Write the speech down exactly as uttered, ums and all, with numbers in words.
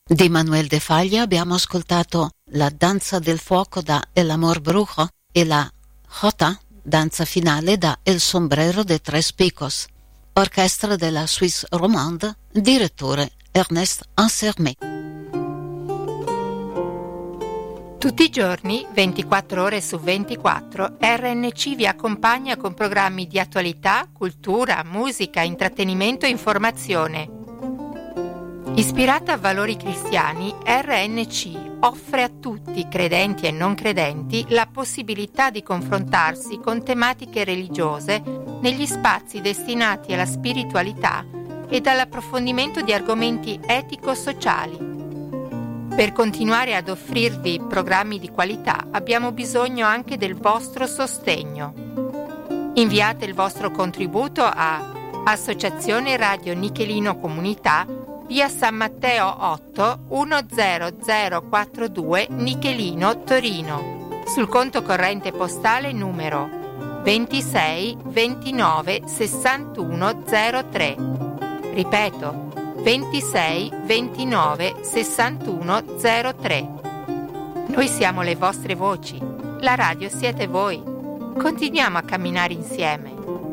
Di Manuel de Falla abbiamo ascoltato La danza del fuoco da El amor brujo e la Jota, danza finale da El sombrero de tres picos. Orchestra della Suisse Romande, direttore Ernest Ansermet. Tutti i giorni, ventiquattro ore su ventiquattro, R N C vi accompagna con programmi di attualità, cultura, musica, intrattenimento e informazione. Ispirata a valori cristiani, R N C offre a tutti, credenti e non credenti, la possibilità di confrontarsi con tematiche religiose negli spazi destinati alla spiritualità ed all'approfondimento di argomenti etico-sociali. Per continuare ad offrirvi programmi di qualità abbiamo bisogno anche del vostro sostegno. Inviate il vostro contributo a Associazione Radio Nichelino Comunità, via San Matteo otto uno zero zero quattro due, Nichelino, Torino, sul conto corrente postale numero ventisei ventinove sessantuno zero tre. Ripeto, ventisei ventinove sessantuno zero tre. Noi siamo le vostre voci, la radio siete voi. Continuiamo a camminare insieme.